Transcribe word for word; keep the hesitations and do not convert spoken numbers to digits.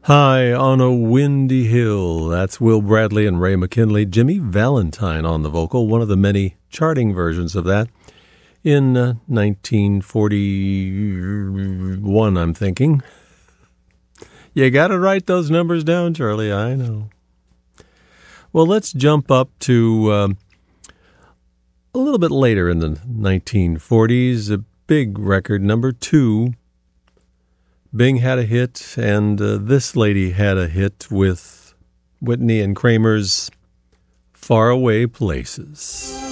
High on a Windy Hill. That's Will Bradley and Ray McKinley. Jimmy Valentine on the vocal, one of the many charting versions of that. In uh, nineteen forty-one, I'm thinking. You got to write those numbers down, Charlie, I know. Well, let's jump up to um, a little bit later in the nineteen forties, a big record, number two. Bing had a hit, and uh, this lady had a hit with Whitney and Kramer's Faraway Places.